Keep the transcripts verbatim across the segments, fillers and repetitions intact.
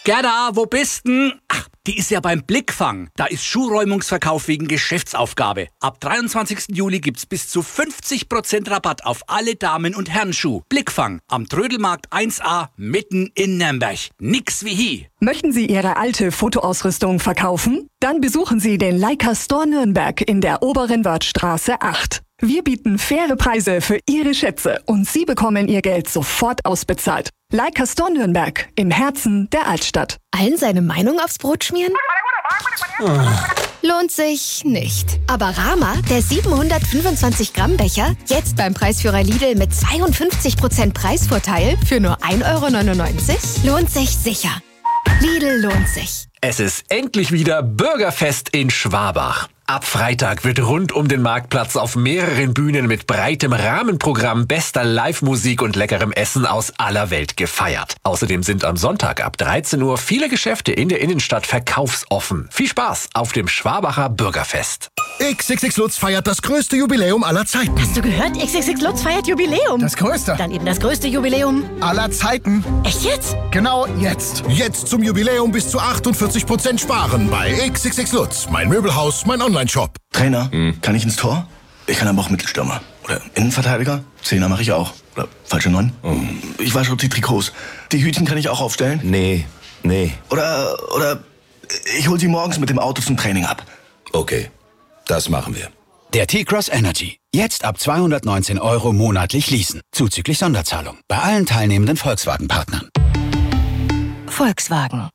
Gerda, wo bist denn? Ach, die ist ja beim Blickfang. Da ist Schuhräumungsverkauf wegen Geschäftsaufgabe. Ab dreiundzwanzigsten Juli gibt's bis zu fünfzig Prozent Rabatt auf alle Damen- und Herrenschuh. Blickfang am Trödelmarkt eins a mitten in Nürnberg. Nix wie hi. Möchten Sie Ihre alte Fotoausrüstung verkaufen? Dann besuchen Sie den Leica Store Nürnberg in der Oberen Wörthstraße acht. Wir bieten faire Preise für Ihre Schätze und Sie bekommen Ihr Geld sofort ausbezahlt. Leica Store Nürnberg im Herzen der Altstadt. Allen seine Meinung aufs Brot schmieren? Oh. Lohnt sich nicht. Aber Rama, der siebenhundertfünfundzwanzig Gramm Becher, jetzt beim Preisführer Lidl mit zweiundfünfzig Prozent Preisvorteil für nur ein Euro neunundneunzig, lohnt sich sicher. Lidl lohnt sich. Es ist endlich wieder Bürgerfest in Schwabach. Ab Freitag wird rund um den Marktplatz auf mehreren Bühnen mit breitem Rahmenprogramm, bester Live-Musik und leckerem Essen aus aller Welt gefeiert. Außerdem sind am Sonntag ab dreizehn Uhr viele Geschäfte in der Innenstadt verkaufsoffen. Viel Spaß auf dem Schwabacher Bürgerfest. X X X Lutz feiert das größte Jubiläum aller Zeiten. Hast du gehört? X X X Lutz feiert Jubiläum. Das größte. Dann eben das größte Jubiläum aller Zeiten. Echt jetzt? Genau jetzt. Jetzt zum Jubiläum bis zu achtundvierzig Prozent sparen bei X X X Lutz. Mein Möbelhaus, mein Online-Shop. Trainer, hm. kann ich ins Tor? Ich kann aber auch Mittelstürmer. Oder Innenverteidiger? Zehner mache ich auch. Oder falsche Neun? Hm. Ich wasche auch die Trikots. Die Hütchen kann ich auch aufstellen? Nee, nee. Oder, oder ich hol sie morgens mit dem Auto zum Training ab. Okay, das machen wir. Der T-Cross Energy. Jetzt ab zweihundertneunzehn Euro monatlich leasen. Zuzüglich Sonderzahlung. Bei allen teilnehmenden Volkswagen-Partnern. Volkswagen.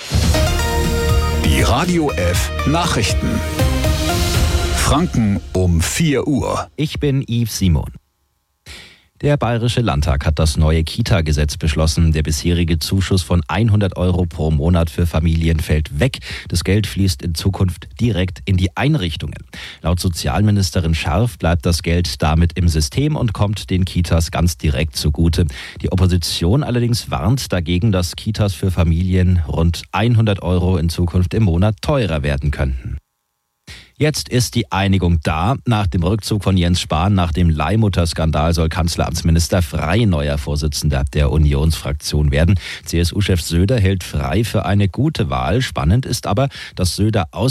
Die Radio F Nachrichten. Franken um vier Uhr. Ich bin Yves Simon. Der Bayerische Landtag hat das neue Kita-Gesetz beschlossen. Der bisherige Zuschuss von hundert Euro pro Monat für Familien fällt weg. Das Geld fließt in Zukunft direkt in die Einrichtungen. Laut Sozialministerin Scharf bleibt das Geld damit im System und kommt den Kitas ganz direkt zugute. Die Opposition allerdings warnt dagegen, dass Kitas für Familien rund hundert Euro in Zukunft im Monat teurer werden könnten. Jetzt ist die Einigung da. Nach dem Rückzug von Jens Spahn nach dem Leihmutter-Skandal soll Kanzleramtsminister Frey neuer Vorsitzender der Unionsfraktion werden. C S U-Chef Söder hält Frey für eine gute Wahl. Spannend ist aber, dass Söder aus